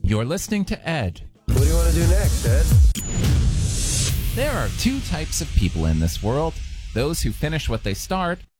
You're listening to Ed. What do you want to do next, Ed? There are two types of people in this world. Those who finish what they start